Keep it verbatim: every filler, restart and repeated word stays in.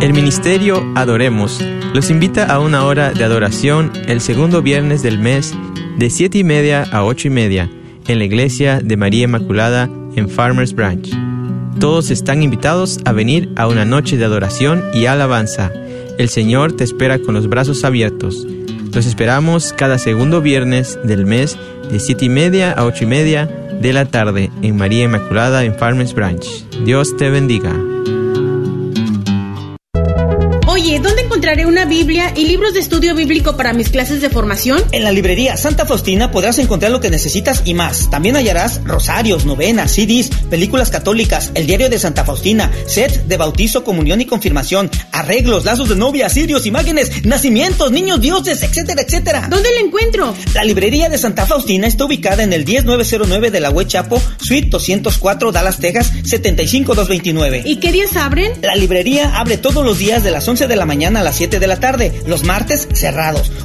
El ministerio Adoremos los invita a una hora de adoración el segundo viernes del mes de siete y media a ocho y media en la iglesia de María Inmaculada en Farmers Branch. Todos están invitados a venir a una noche de adoración y alabanza. El Señor te espera con los brazos abiertos. Los esperamos cada segundo viernes del mes de siete y media a ocho y media de la tarde en María Inmaculada en Farmers Branch. Dios te bendiga. Oye, ¿dónde encontraré una Biblia y libros de estudio bíblico para mis clases de formación? En la librería Santa Faustina podrás encontrar lo que necesitas y más. También hallarás rosarios, novenas, C Ds, películas católicas, el diario de Santa Faustina, set de bautizo, comunión y confirmación, arreglos, lazos de novia, cirios, imágenes, nacimientos, niños dioses, etcétera, etcétera. ¿Dónde la encuentro? La librería de Santa Faustina está ubicada en el diez mil novecientos nueve de la West Chapo, Suite doscientos cuatro, Dallas, Texas, setenta y cinco mil doscientos veintinueve. ¿Y qué días abren? La librería abre todos los días de las once de la mañana a las siete de la tarde, los martes cerrados.